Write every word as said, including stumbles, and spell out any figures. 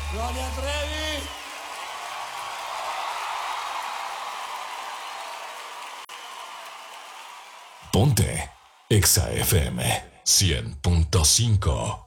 Gloria Trevi. Ponte Exa F M cien punto cinco.